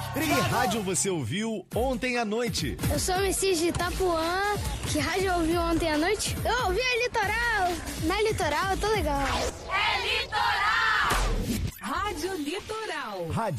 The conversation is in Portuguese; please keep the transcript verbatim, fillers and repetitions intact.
Que rádio você ouviu ontem à noite? Eu sou o Messias de Itapuã. Que rádio ouviu ontem à noite? Eu ouvi a Litoral. Na Litoral, tô legal. É Litoral! Rádio Litoral. Rádio